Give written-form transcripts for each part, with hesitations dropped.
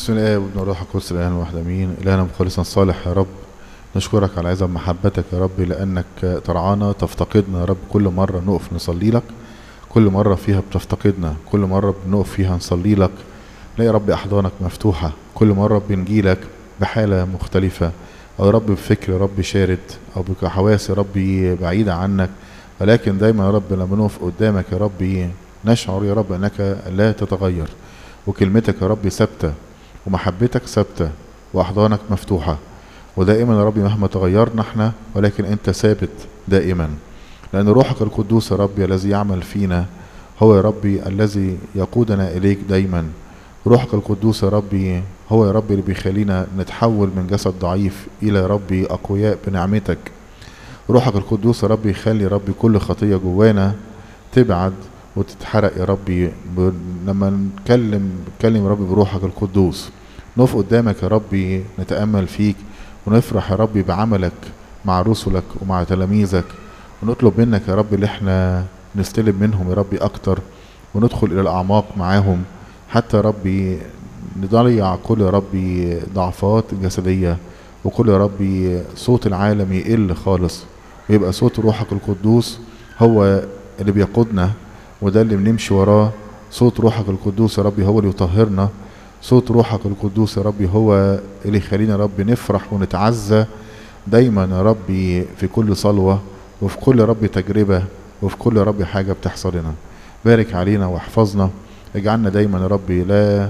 بسم الله والابن والروح القدس الآن واحد أمين. إلهنا مخلصا صالح يا رب، نشكرك على عظم محبتك يا رب، لأنك ترعانا تفتقدنا يا رب. كل مرة نقف نصلي لك، كل مرة فيها بتفتقدنا، كل مرة بنقف فيها نصلي لك لا يا رب أحضانك مفتوحة. كل مرة بنجيلك بحالة مختلفة، أو يا رب بفكر يا رب شارد، أو بحواس يا رب بعيدة عنك، ولكن دايما يا رب لما نقف قدامك يا رب نشعر يا رب أنك لا تتغير، وكلمتك يا رب ثابتة، ومحبتك ثابتة، وأحضانك مفتوحة. ودائما يا رب مهما تغيرنا احنا، ولكن انت ثابت دائما، لأن روحك القدوس يا رب الذي يعمل فينا هو يا ربي الذي يقودنا إليك دايما. روحك القدوس يا ربي هو يا ربي اللي بيخلينا نتحول من جسد ضعيف إلى يا ربي أقوياء بنعمتك. روحك القدوس يا ربي يخلي يا ربي كل خطية جوانا تبعد وتتحرق يا ربي. لما نتكلم يا ربي بروحك القدوس، نقف قدامك يا ربي نتأمل فيك، ونفرح يا ربي بعملك مع رسلك ومع تلاميذك، ونطلب منك يا رب اللي احنا نستلم منهم يا ربي اكتر، وندخل الى الاعماق معاهم، حتى يا ربي نضيع كل يا ربي ضعفات جسدية، وكل يا ربي صوت العالم يقل خالص، ويبقى صوت روحك القدوس هو اللي بيقودنا، وده اللي بنمشي وراه. صوت روحك القدوس يا ربي هو اللي يطهرنا، صوت روحك القدوس يا ربي هو اللي يخلينا يا رب نفرح ونتعزى دايما يا ربي في كل صلوة، وفي كل يا رب تجربة، وفي كل يا رب حاجة بتحصل لنا. بارك علينا واحفظنا، اجعلنا دايما يا ربي لا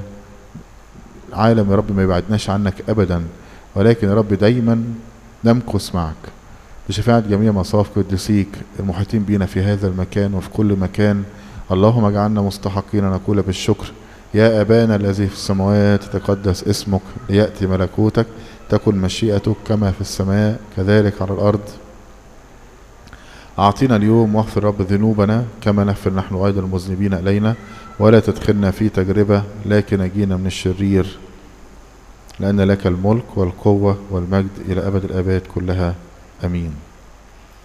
عالم يا رب ما يبعدناش عنك ابدا، ولكن يا رب دايما نمكث معك بشفاعة جميع مصاف قدسيك المحيطين بينا في هذا المكان وفي كل مكان. اللهم اجعلنا مستحقين نقول بالشكر: يا أبانا الذي في السماوات تقدس اسمك، ليأتي ملكوتك، تكن مشيئتك كما في السماء كذلك على الأرض. أعطينا اليوم واغفر رب ذنوبنا كما نغفر نحن أيضا المذنبين إلينا، ولا تدخلنا في تجربة لكن نجينا من الشرير، لأن لك الملك والقوة والمجد إلى أبد الآباد كلها. آمين.